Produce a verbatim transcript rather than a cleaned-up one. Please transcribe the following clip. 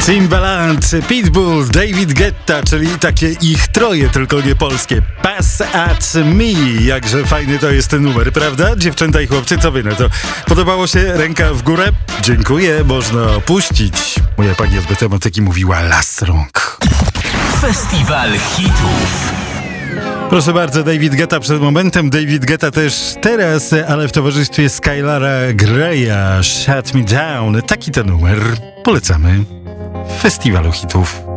Timbaland, Pitbull, David Guetta, czyli takie ich troje, tylko nie polskie. Pass at me. Jakże fajny to jest ten numer, prawda? Dziewczęta i chłopcy, co wy na to? Podobało się? Ręka w górę? Dziękuję, można opuścić. Moja pani od matematyki mówiła las rąk. Festiwal hitów. Proszę bardzo, David Guetta przed momentem, David Guetta też teraz, ale w towarzystwie Skylara Greya, Shut Me Down. Taki to numer. Polecamy w Festiwalu Hitów.